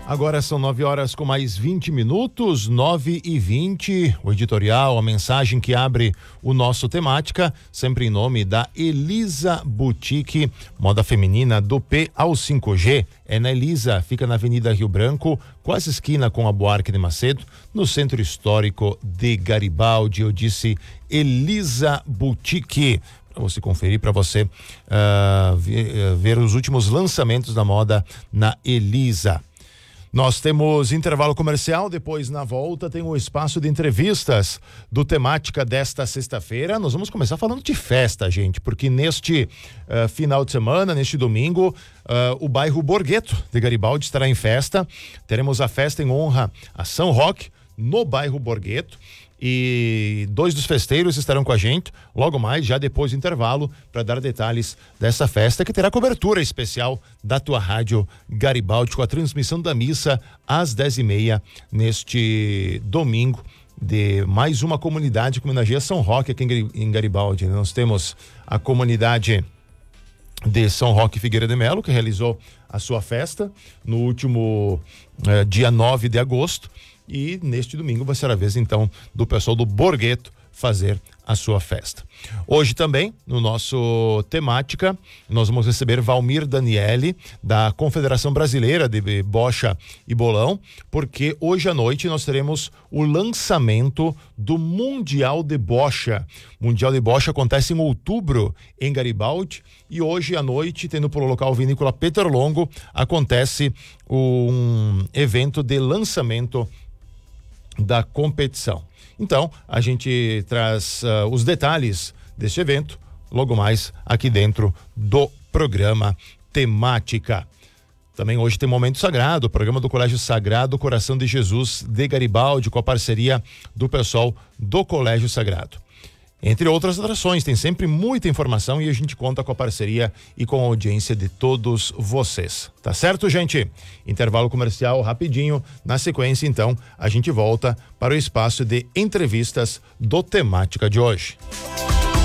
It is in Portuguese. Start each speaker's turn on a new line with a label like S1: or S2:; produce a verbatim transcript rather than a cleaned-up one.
S1: Agora são nove horas com mais vinte minutos, nove e vinte. O editorial, a mensagem que abre o nosso temática, sempre em nome da Elisa Boutique, moda feminina do P ao cinco G. É na Elisa, fica na Avenida Rio Branco, quase esquina com a Buarque de Macedo, no centro histórico de Garibaldi. Eu disse Elisa Boutique. Para você conferir, para você uh, ver, uh, ver os últimos lançamentos da moda na Elisa. Nós temos intervalo comercial, depois na volta tem o espaço de entrevistas do Temática desta sexta-feira. Nós vamos começar falando de festa, gente, porque neste uh, final de semana, neste domingo, uh, o bairro Borgheto de Garibaldi estará em festa. Teremos a festa em honra a São Roque, no bairro Borgheto. E dois dos festeiros estarão com a gente logo mais, já depois do intervalo, para dar detalhes dessa festa que terá cobertura especial da tua rádio Garibaldi, com a transmissão da missa às dez e meia neste domingo, de mais uma comunidade que homenageia São Roque aqui em Garibaldi. Nós temos a comunidade de São Roque Figueira de Melo, que realizou a sua festa no último eh, dia nove de agosto. E neste domingo vai ser a vez, então, do pessoal do Borgheto fazer a sua festa. Hoje também, no nosso Temática, nós vamos receber Valmir Daniele, da Confederação Brasileira de Bocha e Bolão, porque hoje à noite nós teremos o lançamento do Mundial de Bocha. O Mundial de Bocha acontece em outubro em Garibaldi, e hoje à noite, tendo pelo local Vinícola Peter Longo, acontece um evento de lançamento da competição. Então, a gente traz uh, os detalhes deste evento logo mais aqui dentro do programa Temática. Também hoje tem Momento Sagrado, o programa do Colégio Sagrado Coração de Jesus de Garibaldi, com a parceria do pessoal do Colégio Sagrado. Entre outras atrações, tem sempre muita informação e a gente conta com a parceria e com a audiência de todos vocês. Tá certo, gente? Intervalo comercial rapidinho. Na sequência, então, a gente volta para o espaço de entrevistas do Temática de hoje.